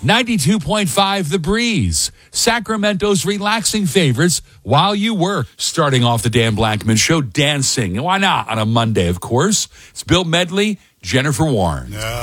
92.5 The Breeze, Sacramento's relaxing favorites while you work. Starting off the Dan Blackman Show, dancing. Why not? On a Monday, of course. It's Bill Medley, Jennifer Warren.